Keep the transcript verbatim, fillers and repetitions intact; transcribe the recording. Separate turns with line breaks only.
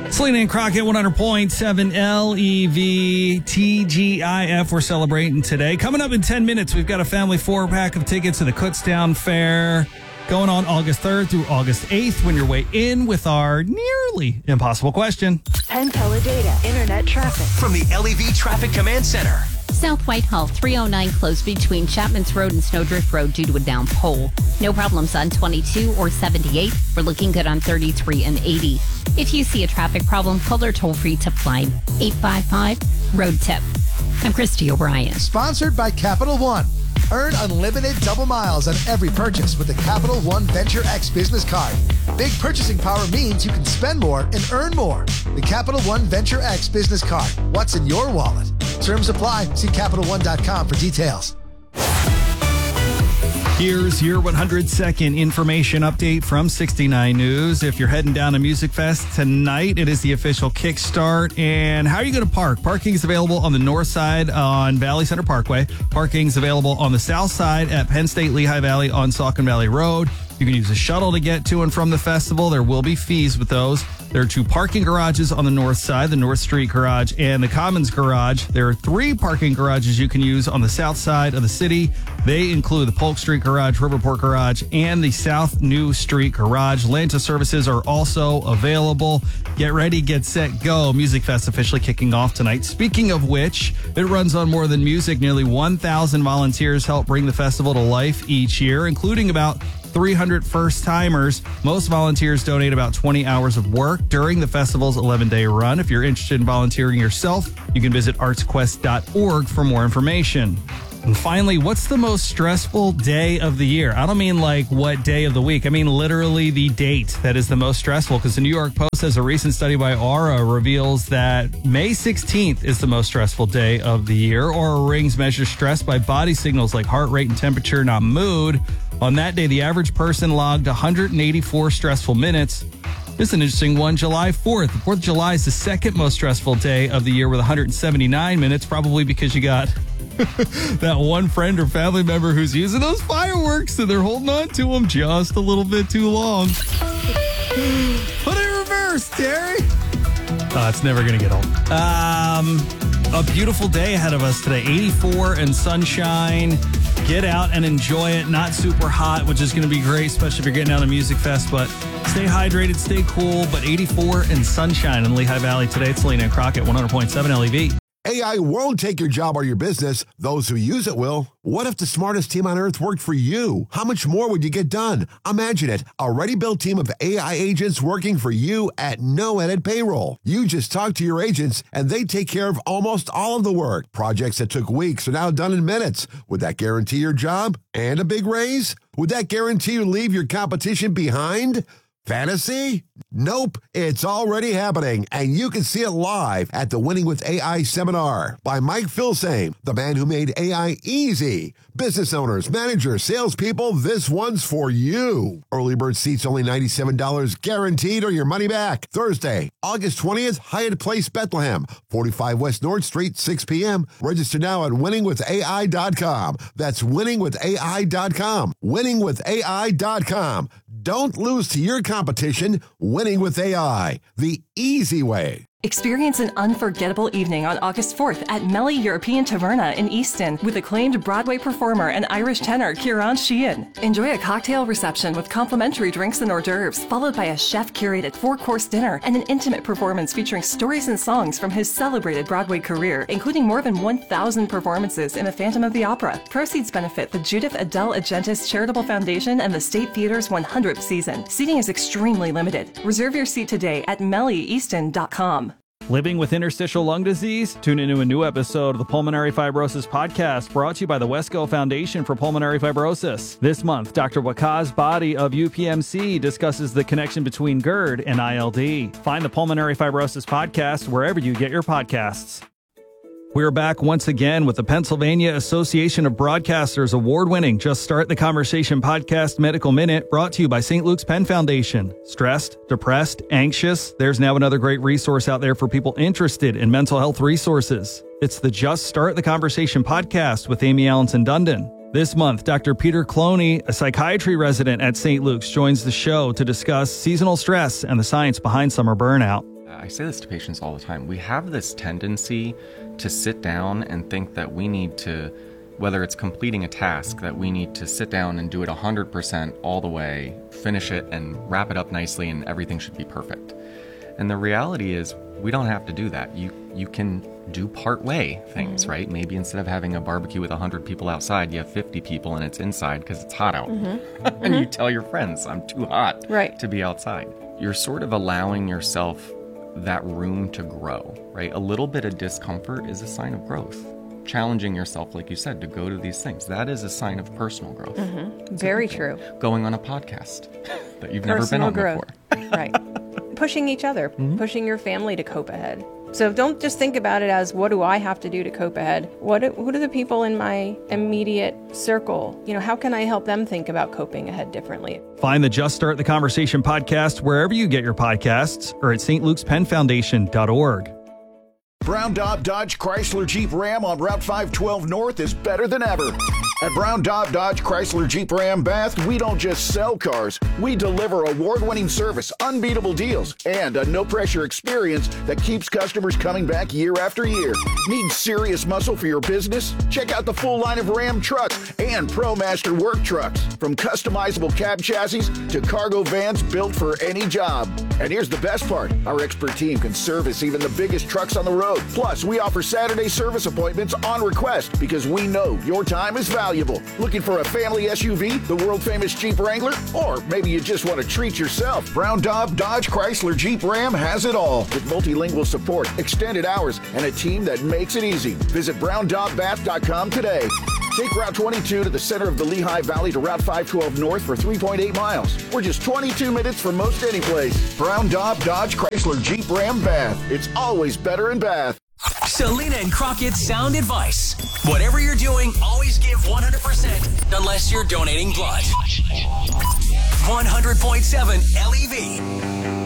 Selena and Crockett, one hundred point seven L E V T G I F. We're celebrating today. Coming up in ten minutes, we've got a family four-pack of tickets to the Kutztown Fair going on August third through August eighth when you're way in with our nearly impossible question.
Penn Teledata Internet traffic.
From the L E V Traffic Command Center.
South Whitehall, three oh nine closed between Chapman's Road and Snowdrift Road due to a down pole. No problems on twenty-two or seventy-eight. We're looking good on thirty-three and eighty. If you see a traffic problem, call our toll-free tip line, eight five five, road tip. I'm Christy O'Brien.
Sponsored by Capital One. Earn unlimited double miles on every purchase with the Capital One Venture X business card. Big purchasing power means you can spend more and earn more. The Capital One Venture X business card. What's in your wallet? Terms apply. See Capital One dot com for details.
Here's your one hundred second information update from sixty-nine News. If you're heading down to Music Fest tonight, it is the official kickstart. And how are you going to park? Parking is available on the north side on Valley Center Parkway. Parking is available on the south side at Penn State Lehigh Valley on Saucon Valley Road. You can use a shuttle to get to and from the festival. There will be fees with those. There are two parking garages on the north side, the North Street Garage and the Commons Garage. There are three parking garages you can use on the south side of the city. They include the Polk Street Garage, Riverport Garage, and the South New Street Garage. Lanta services are also available. Get ready, get set, go. Music Fest officially kicking off tonight. Speaking of which, it runs on more than music. Nearly one thousand volunteers help bring the festival to life each year, including about three hundred first-timers. Most volunteers donate about twenty hours of work during the festival's eleven-day run. If you're interested in volunteering yourself, you can visit arts quest dot org for more information. And finally, what's the most stressful day of the year? I don't mean like what day of the week. I mean literally the date that is the most stressful, because the New York Post says a recent study by Aura reveals that May sixteenth is the most stressful day of the year. Aura rings measure stress by body signals like heart rate and temperature, not mood. On that day, the average person logged one hundred eighty-four stressful minutes. This is an interesting one. July fourth. The fourth of July is the second most stressful day of the year with one hundred seventy-nine minutes, probably because you got that one friend or family member who's using those fireworks and they're holding on to them just a little bit too long. Put it in reverse, Terry. Oh, it's never going to get old. Um, a beautiful day ahead of us today. eighty-four and sunshine. Get out and enjoy it. Not super hot, which is going to be great, especially if you're getting out of Music Fest. But stay hydrated, stay cool. But eighty-four and sunshine in Lehigh Valley today. It's Selena and Crockett, one hundred point seven L E V.
A I won't take your job or your business. Those who use it will. What if the smartest team on earth worked for you? How much more would you get done? Imagine it. A ready-built team of A I agents working for you at no added payroll. You just talk to your agents, and they take care of almost all of the work. Projects that took weeks are now done in minutes. Would that guarantee your job and a big raise? Would that guarantee you leave your competition behind? Fantasy? Nope, it's already happening, and you can see it live at the Winning with A I seminar by Mike Filsame, the man who made A I easy. Business owners, managers, salespeople, this one's for you. Early bird seats only ninety-seven dollars, guaranteed, or your money back. Thursday, August twentieth, Hyatt Place, Bethlehem, forty-five West North Street, six p.m. Register now at winning with A I dot com. That's winning with A I dot com. winning with A I dot com. Don't lose to your competition. Winning with A I, the easy way.
Experience an unforgettable evening on August fourth at Melly European Taverna in Easton with acclaimed Broadway performer and Irish tenor Kieran Sheehan. Enjoy a cocktail reception with complimentary drinks and hors d'oeuvres, followed by a chef-curated four-course dinner and an intimate performance featuring stories and songs from his celebrated Broadway career, including more than one thousand performances in The Phantom of the Opera. Proceeds benefit the Judith Adele Agentis Charitable Foundation and the State Theater's one hundredth season. Seating is extremely limited. Reserve your seat today at melly easton dot com.
Living with interstitial lung disease? Tune into a new episode of the Pulmonary Fibrosis Podcast, brought to you by the Wesco Foundation for Pulmonary Fibrosis. This month, Doctor Waqas Body of U P M C discusses the connection between GERD and I L D. Find the Pulmonary Fibrosis Podcast wherever you get your podcasts. We're back once again with the Pennsylvania Association of Broadcasters award-winning Just Start the Conversation podcast Medical Minute, brought to you by Saint Luke's Penn Foundation. Stressed, depressed, anxious? There's now another great resource out there for people interested in mental health resources. It's the Just Start the Conversation podcast with Amy Allenson Dundon. This month, Doctor Peter Cloney, a psychiatry resident at Saint Luke's, joins the show to discuss seasonal stress and the science behind summer burnout.
I say this to patients all the time. We have this tendency to sit down and think that we need to, whether it's completing a task, that we need to sit down and do it one hundred percent all the way, finish it and wrap it up nicely, and everything should be perfect. And the reality is we don't have to do that. You you can do part way things, mm-hmm. right? Maybe instead of having a barbecue with one hundred people outside, you have fifty people and it's inside because it's hot out. Mm-hmm. and mm-hmm. you tell your friends, I'm too hot
right.
to be outside. You're sort of allowing yourself that room to grow, right? A little bit of discomfort is a sign of growth. Challenging yourself, like you said, to go to these things, that is a sign of personal growth.
Mm-hmm. Very true.
Going on a podcast that you've
personal
never been on
growth.
before.
Right. Pushing each other,
mm-hmm.
pushing your family to cope ahead. So don't just think about it as, what do I have to do to cope ahead? What do, who are the people in my immediate circle? You know, how can I help them think about coping ahead differently?
Find the Just Start the Conversation podcast wherever you get your podcasts or at S T Luke's Penn Foundation dot org.
Brown Daub Dodge Chrysler Jeep Ram on Route five twelve North is better than ever. At Brown Daub Dodge Chrysler Jeep Ram Bath, we don't just sell cars. We deliver award-winning service, unbeatable deals, and a no-pressure experience that keeps customers coming back year after year. Need serious muscle for your business? Check out the full line of Ram trucks and ProMaster work trucks. From customizable cab chassis to cargo vans built for any job. And here's the best part. Our expert team can service even the biggest trucks on the road. Plus, we offer Saturday service appointments on request because we know your time is valuable. Looking for a family S U V, the world-famous Jeep Wrangler? Or maybe you just want to treat yourself. Brown Daub Dodge Chrysler Jeep Ram has it all with multilingual support, extended hours, and a team that makes it easy. Visit brown daub bath dot com today. Take Route twenty-two to the center of the Lehigh Valley to Route five twelve North for three point eight miles. We're just twenty-two minutes from most any place. Brown Daub Dodge Chrysler Jeep Ram Bath. It's always better in Bath.
Selena and Crockett's sound advice. Whatever you're doing, always give one hundred percent unless you're donating blood. one hundred point seven L E V.